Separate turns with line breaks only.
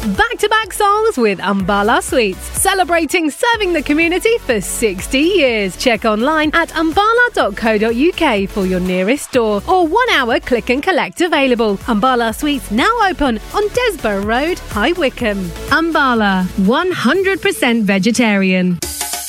Back-to-back songs with Umbala Sweets, celebrating serving the community for 60 years. Check online at umbala.co.uk for your nearest store or 1 hour click and collect available. Umbala Sweets now open on Desborough Road, High Wycombe. Umbala, 100% vegetarian.